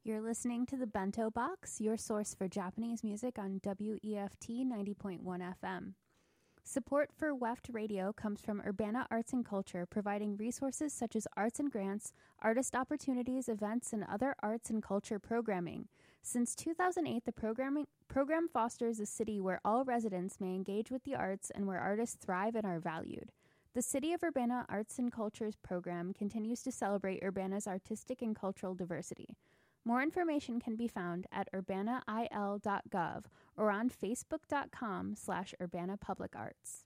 You're listening to the Bento Box, your source for Japanese music on WEFT 90.1 FM. Support for WEFT Radio comes from Urbana Arts and Culture, providing resources such as arts and grants, artist opportunities, events, and other arts and culture programming. Since 2008, the program fosters a city where all residents may engage with the arts and where artists thrive and are valued. The City of Urbana Arts and Cultures program continues to celebrate Urbana's artistic and cultural diversity. More information can be found at urbanail.gov or on facebook.com/urbanapublicarts.